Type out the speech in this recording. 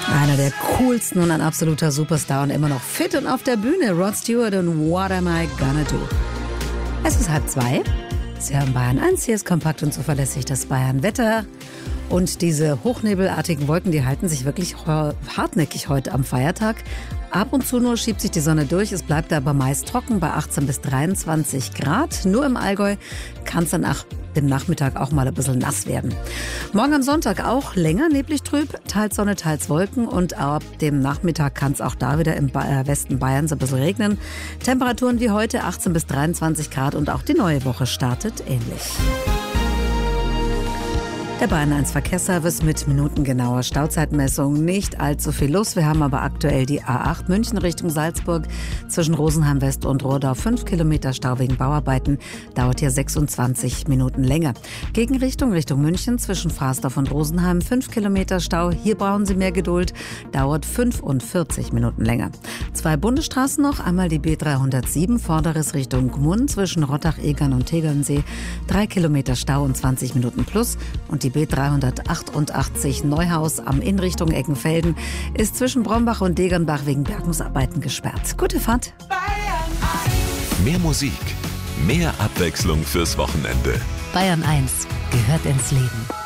Einer der coolsten und ein absoluter Superstar und immer noch fit und auf der Bühne. Rod Stewart und What Am I Gonna Do? Es ist 1:30. Sie hören Bayern 1. Hier ist kompakt und zuverlässig das Bayern-Wetter. Und diese hochnebelartigen Wolken, die halten sich wirklich hartnäckig heute am Feiertag. Ab und zu nur schiebt sich die Sonne durch. Es bleibt aber meist trocken bei 18 bis 23 Grad. Nur im Allgäu kann es dann nach dem Nachmittag auch mal ein bisschen nass werden. Morgen am Sonntag auch länger neblig trüb, teils Sonne, teils Wolken. Und ab dem Nachmittag kann es auch da wieder im Westen Bayerns ein bisschen regnen. Temperaturen wie heute 18 bis 23 Grad und auch die neue Woche startet ähnlich. Der Bayern 1 Verkehrsservice mit minutengenauer Stauzeitmessung. Nicht allzu viel los. Wir haben aber aktuell die A8 München Richtung Salzburg zwischen Rosenheim West und Rodau 5 Kilometer Stau wegen Bauarbeiten. Dauert hier 26 Minuten länger. Gegenrichtung Richtung München zwischen Frasdorf und Rosenheim 5 Kilometer Stau. Hier brauchen Sie mehr Geduld. Dauert 45 Minuten länger. 2 Bundesstraßen noch. Einmal die B307 Vorderes Richtung Gmund zwischen Rottach, Egern und Tegernsee. 3 Kilometer Stau und 20 Minuten plus. Und die B388 Neuhaus am in Richtung Eckenfelden ist zwischen Brombach und Degernbach wegen Bergungsarbeiten gesperrt. Gute Fahrt. Mehr Musik, mehr Abwechslung fürs Wochenende. Bayern 1 gehört ins Leben.